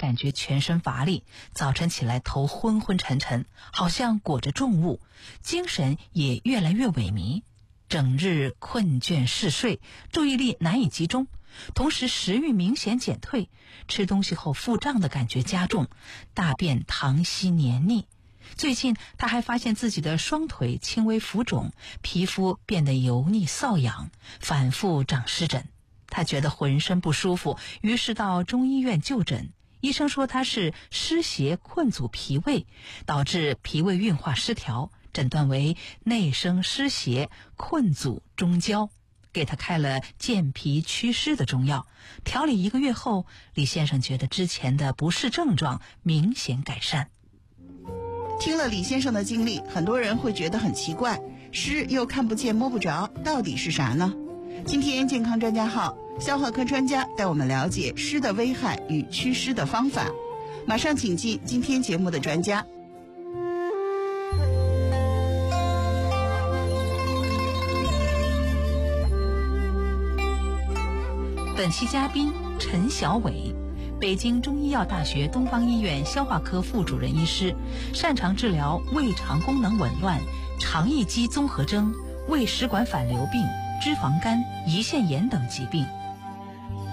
感觉全身乏力，早晨起来头昏昏沉沉，好像裹着重物，精神也越来越萎靡，整日困倦嗜睡，注意力难以集中，同时食欲明显减退，吃东西后腹胀的感觉加重，大便溏稀黏腻。最近他还发现自己的双腿轻微浮肿，皮肤变得油腻瘙痒，反复长湿疹。他觉得浑身不舒服，于是到中医院就诊。医生说他是湿邪困阻脾胃，导致脾胃运化失调，诊断为内生湿邪困阻中焦，给他开了健脾祛湿的中药。调理1个月后，李先生觉得之前的不适症状明显改善。 听了李先生的经历，很多人会觉得很奇怪，湿又看不见摸不着，到底是啥呢？今天健康专家号消化科专家带我们了解湿的危害与祛湿的方法。马上请进今天节目的专家。 本期嘉宾陈小伟，北京中医药大学东方医院消化科副主任医师，擅长治疗胃肠功能紊乱、肠易激综合征、胃食管反流病、脂肪肝、胰腺炎等疾病。